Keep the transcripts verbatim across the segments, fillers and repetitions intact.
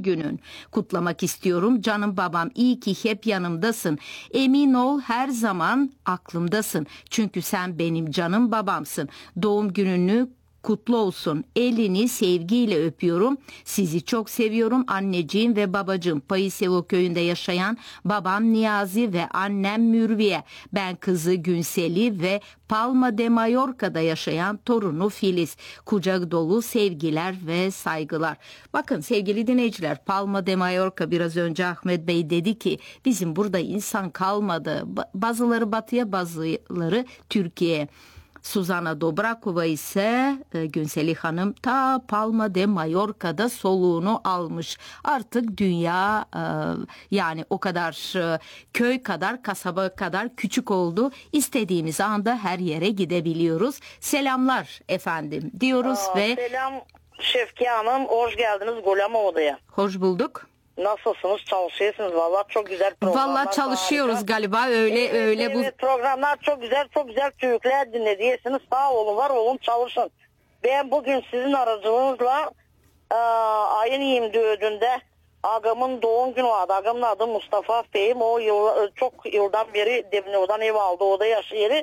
günün. Kutlamak istiyorum canım babam, iyi ki hep yanımdasın. Emin ol her zaman aklımdasın. Çünkü sen benim canım babamsın. Doğum gününü kutlu olsun. Elini sevgiyle öpüyorum. Sizi çok seviyorum anneciğim ve babacığım. Payısevo köyünde yaşayan babam Niyazi ve annem Mürviye. Ben kızı Günsel'i ve Palma de Mallorca'da yaşayan torunu Filiz. Kucak dolu sevgiler ve saygılar. Bakın sevgili dinleyiciler, Palma de Mallorca, biraz önce Ahmet Bey dedi ki bizim burada insan kalmadı. Bazıları batıya, bazıları Türkiye'ye. Suzana Dobrakova ise e, Günseli Hanım ta Palma de Mallorca'da soluğunu almış. Artık dünya e, yani o kadar e, köy kadar, kasaba kadar küçük oldu. İstediğimiz anda her yere gidebiliyoruz. Selamlar efendim diyoruz. Aa, ve selam Şevki Hanım, hoş geldiniz Golama Oda'ya. Hoş bulduk. Nasılsınız? Çalışıyorsunuz. Vallahi çok güzel programlar. Vallahi çalışıyoruz harika. Galiba öyle evet, öyle evet, bu programlar çok güzel, çok güzel türküler dinlediyseniz sağ olun, var olun, çalışın. Ben bugün sizin aracılığınızla e, ayın yirmi dördünde ağamın doğum günü vardı. Ağamın adı Mustafa Fehim. O yıl, çok yıldan beri Debneo'dan ev aldı. O da yaşıyor.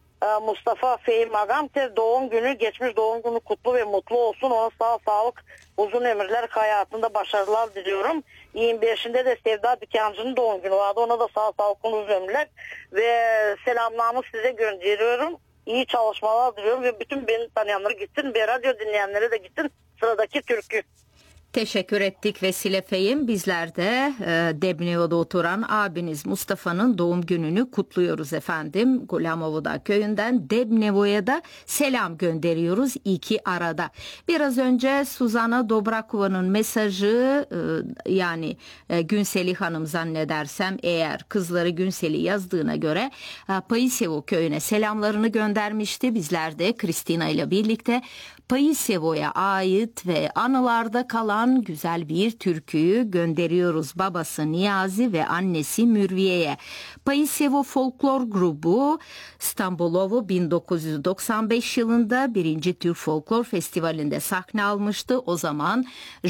Mustafa Fehim ağam doğum günü, geçmiş doğum günü kutlu ve mutlu olsun. Ona sağ sağlık, uzun ömürler, hayatında başarılar diliyorum. yirmi beşinde de Sevda Dükkancı'nın doğum günü vardı. Ona da sağ sağlık, uzun ömürler ve selamlarımı size gönderiyorum. İyi çalışmalar diliyorum ve bütün beni tanıyanlara gitsin ve radyo dinleyenlere de gitsin sıradaki türkü. Teşekkür ettik Vesile Fehim. Bizler de e, Debneo'da oturan abiniz Mustafa'nın doğum gününü kutluyoruz efendim. Gulamovoda köyünden Debneo'ya da selam gönderiyoruz iki arada. Biraz önce Suzana Dobrakova'nın mesajı e, yani e, Günseli Hanım zannedersem, eğer kızları Günsel'i yazdığına göre e, Payısevo köyüne selamlarını göndermişti. Bizler de Kristina ile birlikte Payısevo'ya ait ve anılarda kalan güzel bir türküyü gönderiyoruz babası Niyazi ve annesi Mürviye'ye. Payısevo Folklor Grubu Stambolovo bin dokuz yüz doksan beş yılında birinci Türk Folklor Festivali'nde sahne almıştı. O zaman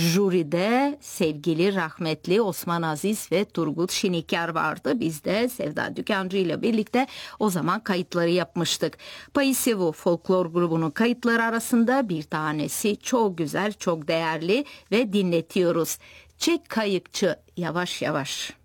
jüride sevgili rahmetli Osman Aziz ve Turgut Şinikar vardı. Biz de Sevda Dükkancı ile birlikte o zaman kayıtları yapmıştık. Payısevo Folklor Grubu'nun kayıtları arasında bir tanesi çok güzel, çok değerli ve dinletiyoruz. Çek kayıkçı yavaş yavaş.